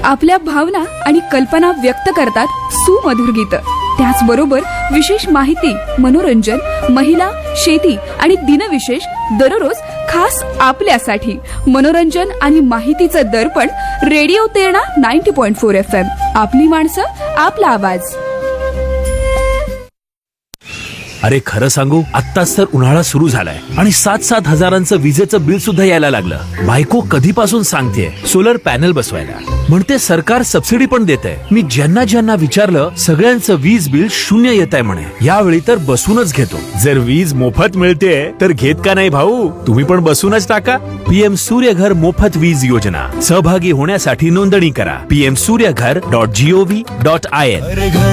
आपल्या भावना आणि कल्पना व्यक्त करतात सुमधुर गीत. त्याचबरोबर विशेष माहिती, मनोरंजन, महिला, शेती आणि दिनविशेष दररोज खास आपल्यासाठी. मनोरंजन आणि माहितीचं दर्पण रेडिओ तेरणा 90.4 FM. आपली माणसं, आपला आवाज. अरे खरं सांगू, आत्ताच तर उन्हाळा सुरू झालाय आणि 7-7 हजारांचं विजेचं बिल सुद्धा यायला लागलं. बायको कधीपासून सांगतेय सोलर पॅनल बसवायला, म्हणते सरकार सबसिडी पण देतंय. मी ज्यांना विचारलं सगळ्यांचं वीज बिल 0 येत आहे म्हणे. यावेळी तर बसूनच घेतो. जर वीज मोफत मिळते तर घेत का नाही भाऊ? तुम्ही पण बसूनच टाका. PM सूर्यघर मोफत वीज योजना. सहभागी होण्यासाठी नोंदणी करा. pmsuryaghar.gov.in.